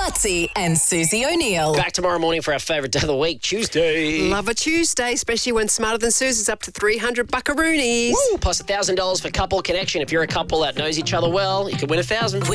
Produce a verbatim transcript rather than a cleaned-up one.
Lutzi and Susie O'Neill. Back tomorrow morning for our favourite day of the week, Tuesday. Love a Tuesday, especially when Smarter Than Susie's up to three hundred buckaroonies. Woo, plus one thousand dollars for couple connection. If you're a couple that knows each other well, you could win one thousand dollars.